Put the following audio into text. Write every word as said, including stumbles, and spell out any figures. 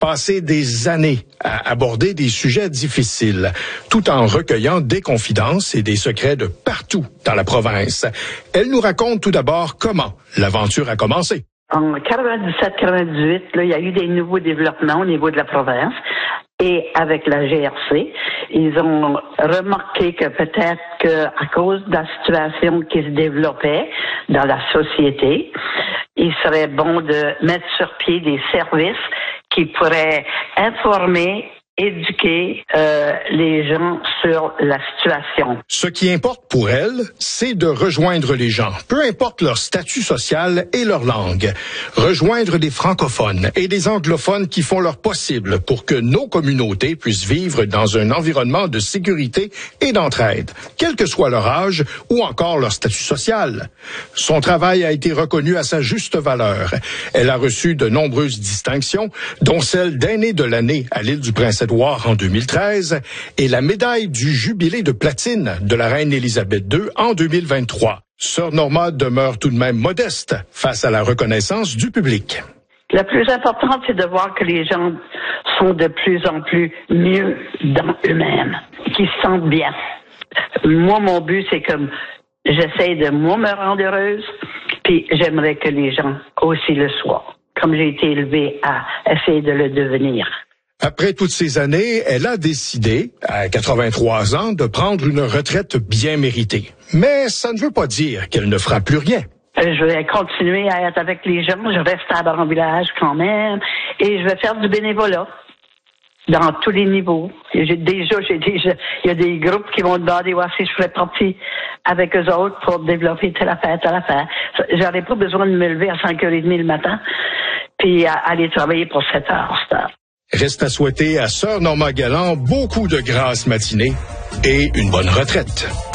passer des années à aborder des sujets difficiles, tout en recueillant des confidences et des secrets de partout dans la province. Elle nous raconte tout d'abord comment l'aventure a commencé. En quatre-vingt-dix-sept quatre-vingt-dix-huit, là, il y a eu des nouveaux développements au niveau de la province. Et avec la G R C, ils ont remarqué que peut-être qu'à cause de la situation qui se développait dans la société, il serait bon de mettre sur pied des services qui pourraient informer, éduquer euh, les gens sur la situation. Ce qui importe pour elle, c'est de rejoindre les gens, peu importe leur statut social et leur langue. Rejoindre des francophones et des anglophones qui font leur possible pour que nos communautés puissent vivre dans un environnement de sécurité et d'entraide, quel que soit leur âge ou encore leur statut social. Son travail a été reconnu à sa juste valeur. Elle a reçu de nombreuses distinctions, dont celle d'aînée de l'année à l'île du Prince-Édouard en deux mille treize et la médaille du jubilé de platine de la reine Élisabeth deux en deux mille vingt-trois. Sœur Norma demeure tout de même modeste face à la reconnaissance du public. Le plus important, c'est de voir que les gens sont de plus en plus mieux dans eux-mêmes, qu'ils se sentent bien. Moi, mon but, c'est que j'essaie de moi me rendre heureuse, puis j'aimerais que les gens aussi le soient, comme j'ai été élevée à essayer de le devenir. Après toutes ces années, elle a décidé, à quatre-vingt-trois ans, de prendre une retraite bien méritée. Mais ça ne veut pas dire qu'elle ne fera plus rien. Je vais continuer à être avec les gens, je reste à Baron Village quand même, et je vais faire du bénévolat dans tous les niveaux. J'ai déjà, j'ai déjà, il y a des groupes qui vont demander voir si je ferais partie avec eux autres pour développer telle affaire, telle affaire. J'aurais pas besoin de me lever à cinq heures trente le matin, puis à aller travailler pour sept heures. Reste à souhaiter à Sœur Norma Galland beaucoup de grâce matinée et une bonne retraite.